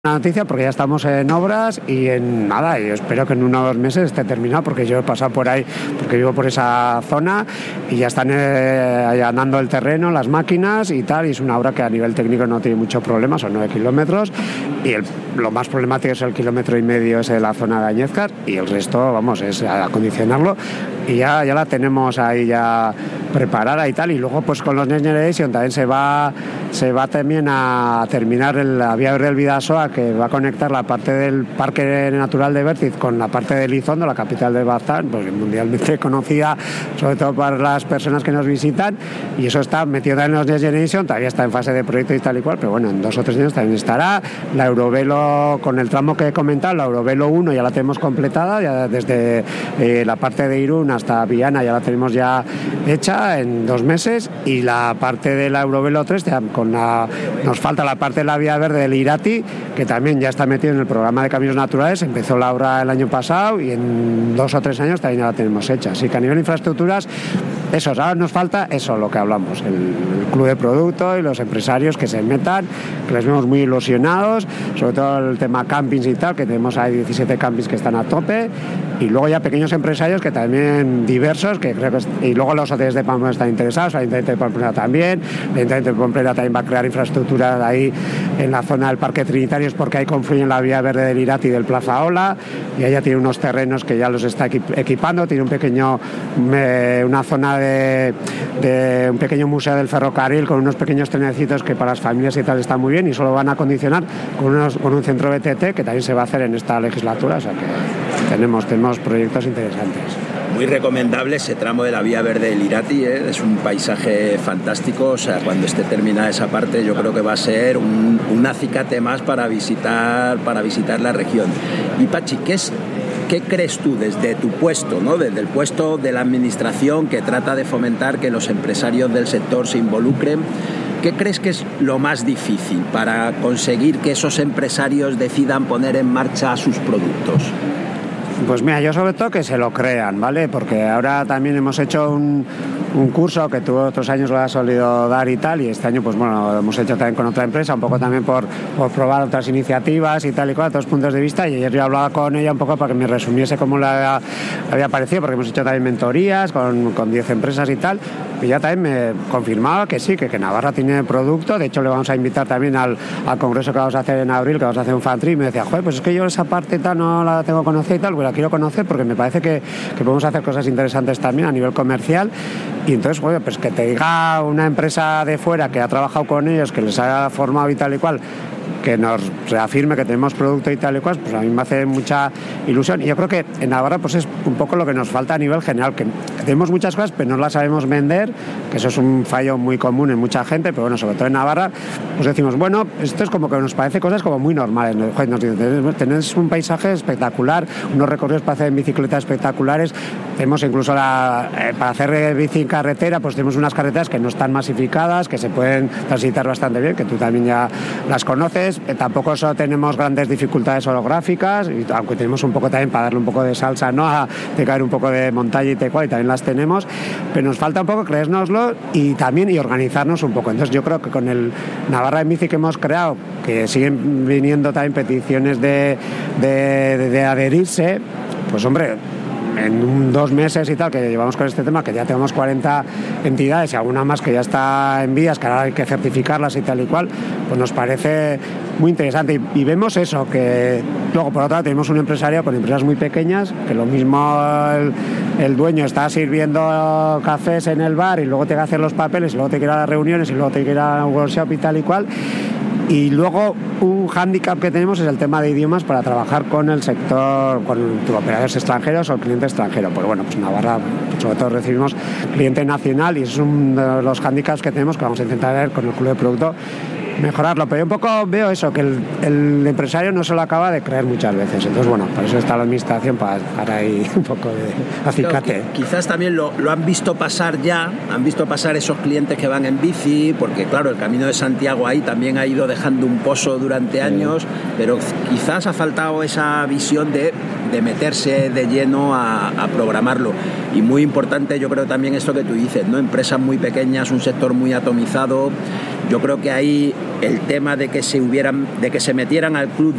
Una noticia porque ya estamos en obras y en nada, yo espero que en 1 o 2 meses esté terminado, porque yo he pasado por ahí, porque vivo por esa zona y ya están allanando el terreno, las máquinas y tal, y es una obra que a nivel técnico no tiene mucho problema, son 9 kilómetros y lo más problemático es el 1,5 kilómetros ese de la zona de Añezcar y el resto, vamos, es acondicionarlo y ya la tenemos ahí ya preparada y tal, y luego pues con los Next Generation también se va también a terminar la vía verde del Bidasoa, que va a conectar la parte del Parque Natural de Bertiz con la parte de Elizondo, la capital del Baztán, pues mundialmente conocida, sobre todo para las personas que nos visitan, y eso está metido en los Next Generation, todavía está en fase de proyecto y tal y cual, pero bueno, en 2 o 3 años también estará. La Eurovelo, con el tramo que he comentado, la Eurovelo 1 ya la tenemos completada, ya desde la parte de Irún hasta Viana ya la tenemos ya hecha en 2 meses, y la parte de la Eurovelo 3 nos falta la parte de la vía verde del Irati, que también ya está metido en el programa de caminos naturales. Empezó la obra el año pasado y en 2 o 3 años también ya la tenemos hecha. Así que a nivel de infraestructuras, eso, ahora nos falta eso, lo que hablamos, el club de producto y los empresarios que se metan, que les vemos muy ilusionados, sobre todo el tema campings y tal, que tenemos ahí 17 campings que están a tope, y luego ya pequeños empresarios que también diversos, que creo que y luego los hoteles de Pamplona están interesados, el Ayuntamiento de Pamplona también, el Ayuntamiento de Pamplona también va a crear infraestructuras ahí en la zona del Parque Trinitarios, porque ahí confluyen la vía verde del Irati y del Plaza Ola, y ella tiene unos terrenos que ya los está equipando, tiene una zona de un pequeño museo del ferrocarril con unos pequeños trenecitos que para las familias y tal está muy bien, y solo van a acondicionar con un centro BTT que también se va a hacer en esta legislatura, o sea que tenemos proyectos interesantes. Muy recomendable ese tramo de la vía verde del Irati, es un paisaje fantástico, o sea, cuando esté terminada esa parte yo creo que va a ser un acicate más para visitar la región. Y Pachi, ¿qué crees tú desde tu puesto, ¿no? Desde el puesto de la administración que trata de fomentar que los empresarios del sector se involucren? ¿Qué crees que es lo más difícil para conseguir que esos empresarios decidan poner en marcha sus productos? Pues mira, yo sobre todo que se lo crean, ¿vale? Porque ahora también hemos hecho un curso que tú otros años lo has solido dar y tal, y este año pues bueno, lo hemos hecho también con otra empresa, un poco también por probar otras iniciativas y tal y cual, otros puntos de vista, y ayer yo hablaba con ella un poco para que me resumiese cómo le había parecido, porque hemos hecho también mentorías con 10 empresas y tal, y ya también me confirmaba que sí, que Navarra tiene producto. De hecho le vamos a invitar también al congreso que vamos a hacer en abril, que vamos a hacer un fan trip, y me decía, joder, pues es que yo esa parte tal no la tengo conocida y tal, pues la quiero conocer porque me parece que podemos hacer cosas interesantes también a nivel comercial. Y entonces, bueno, pues que te diga una empresa de fuera que ha trabajado con ellos, que les ha formado y tal y cual, que nos reafirme que tenemos producto y tal y cual, pues a mí me hace mucha ilusión. Y yo creo que en Navarra pues es un poco lo que nos falta a nivel general, que tenemos muchas cosas pero no las sabemos vender, que eso es un fallo muy común en mucha gente, pero bueno, sobre todo en Navarra, pues decimos, bueno, esto es como que nos parece cosas como muy normales, ¿no? Joder, nos dicen, tenéis un paisaje espectacular, unos recorridos para hacer en bicicleta espectaculares, tenemos incluso para hacer bici en carretera, pues tenemos unas carreteras que no están masificadas, que se pueden transitar bastante bien, que tú también ya las conoces. Tampoco solo tenemos grandes dificultades orográficas, aunque tenemos un poco también para darle un poco de salsa, ¿no? De caer un poco de montaña y tal cual, y también las tenemos, pero nos falta un poco creérnoslo y organizarnos un poco. Entonces yo creo que con el Navarra en Bici que hemos creado, que siguen viniendo también peticiones de adherirse, pues hombre, en 2 meses y tal que llevamos con este tema, que ya tenemos 40 entidades y alguna más que ya está en vías, que ahora hay que certificarlas y tal y cual, pues nos parece muy interesante. Y vemos eso, que luego por otro lado tenemos un empresario con empresas muy pequeñas, que lo mismo el dueño está sirviendo cafés en el bar y luego te que hacer los papeles y luego te quiere ir a las reuniones y luego te quiere ir a un workshop y tal y cual. Y luego un hándicap que tenemos es el tema de idiomas para trabajar con el sector, con operadores extranjeros o el cliente extranjero. Pues bueno, pues Navarra sobre todo recibimos cliente nacional y es uno de los hándicaps que tenemos, que vamos a intentar ver con el club de producto mejorarlo, pero yo un poco veo eso, que el empresario no se lo acaba de creer muchas veces. Entonces bueno, por eso está la administración, para ahí un poco de acicate. Claro, quizás también lo han visto pasar ya, han visto pasar esos clientes que van en bici, porque claro, el Camino de Santiago ahí también ha ido dejando un pozo durante años, pero quizás ha faltado esa visión de meterse de lleno a programarlo. Y muy importante, yo creo también esto que tú dices, ¿no? Empresas muy pequeñas, un sector muy atomizado. Yo creo que ahí el tema de que se metieran al club